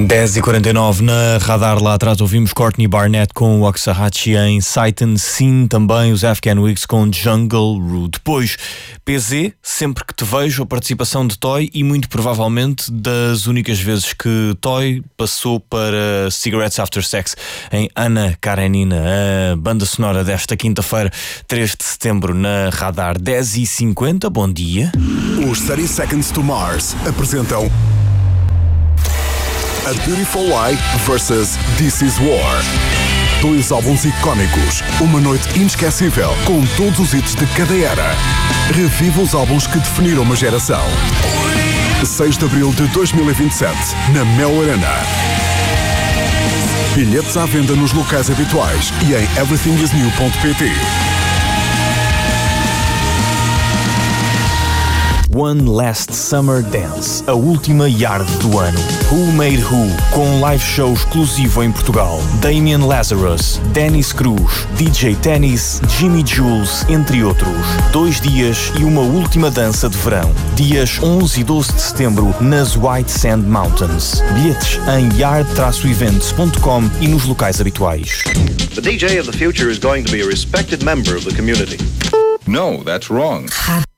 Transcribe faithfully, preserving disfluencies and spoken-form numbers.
dez e quarenta e nove na Radar. Lá atrás ouvimos Courtney Barnett com o Waxahachie em Sight and Scene, também os Afghan Wigs com Jungle Root. Depois P Z, Sempre que te vejo, a participação de Toy e muito provavelmente das únicas vezes que Toy passou para Cigarettes After Sex em Ana Karenina, a banda sonora desta quinta-feira, três de setembro na Radar. Dez e cinquenta, bom dia. Os thirty Seconds to Mars apresentam A Beautiful Lie versus This Is War. Dois álbuns icónicos, uma noite inesquecível com todos os hits de cada era. Reviva os álbuns que definiram uma geração. seis de abril de dois mil e vinte e sete, na Mel Arena. Bilhetes à venda nos locais habituais e em everything is new ponto pt. One Last Summer Dance, a última yard do ano. Who Made Who, com um live show exclusivo em Portugal. Damien Lazarus, Dennis Cruz, D J Tennis, Jimmy Jules, entre outros. Dois dias e uma última dança de verão. Dias onze e doze de setembro, nas White Sand Mountains. Bilhetes em yard eventos ponto com e nos locais habituais. The D J of the future is going to be a respected member of the community. No, that's wrong.